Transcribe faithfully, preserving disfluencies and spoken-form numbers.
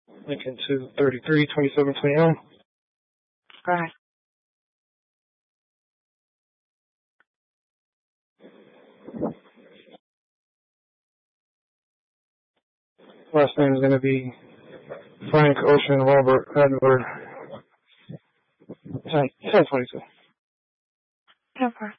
Lincoln two thirty-three twenty-seven twenty-nine. Go ahead. Last name is going to be Frank Ocean Robert Edward. ten twenty-two. ten four.